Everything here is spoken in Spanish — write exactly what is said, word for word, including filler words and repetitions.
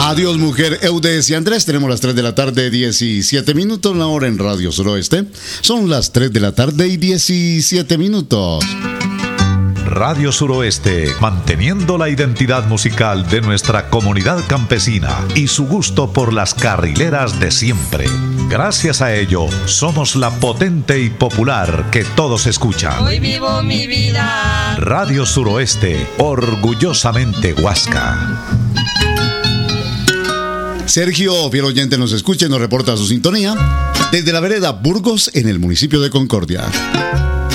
Adiós, mujer. Eudes y Andrés, tenemos las tres de la tarde, diecisiete minutos, la hora en Radio Suroeste. Son las tres de la tarde y diecisiete minutos. Radio Suroeste, manteniendo la identidad musical de nuestra comunidad campesina y su gusto por las carrileras de siempre. Gracias a ello, somos la potente y popular que todos escuchan. Hoy vivo mi vida. Radio Suroeste, orgullosamente Huasca. Sergio, fiel oyente, nos escucha y nos reporta su sintonía desde la vereda Burgos, en el municipio de Concordia.